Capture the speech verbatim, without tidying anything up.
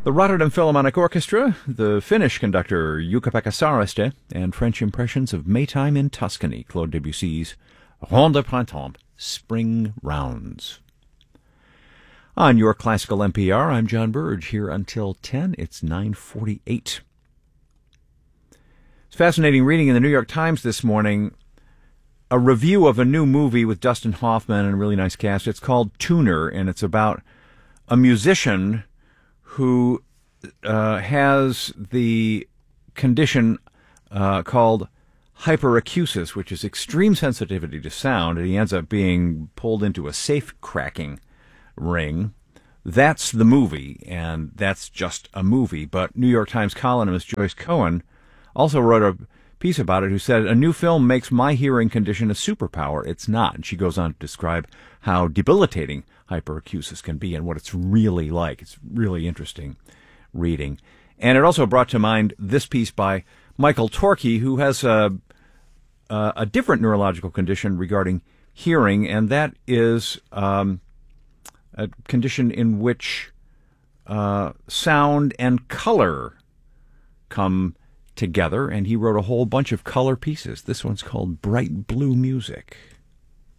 The Rotterdam Philharmonic Orchestra, the Finnish conductor Jukka-Pekka Saraste, and French impressions of Maytime in Tuscany, Claude Debussy's Ronde de Printemps, Spring Rounds. On your Classical N P R, I'm John Burge, here until ten. It's nine forty-eight. It's fascinating reading in the New York Times this morning a review of a new movie with Dustin Hoffman and a really nice cast. It's called Tuner, and it's about a musician who uh, has the condition uh, called hyperacusis, which is extreme sensitivity to sound, and he ends up being pulled into a safe-cracking ring. That's the movie, and that's just a movie. But New York Times columnist Joyce Cohen also wrote a piece about it, who said, a new film makes my hearing condition a superpower. It's not. And she goes on to describe how debilitating hyperacusis can be and what it's really like. It's really interesting reading. And it also brought to mind this piece by Michael Torkey, who has a, a, a different neurological condition regarding hearing, and that is um, a condition in which uh, sound and color come together, and he wrote a whole bunch of color pieces. This one's called Bright Blue Music.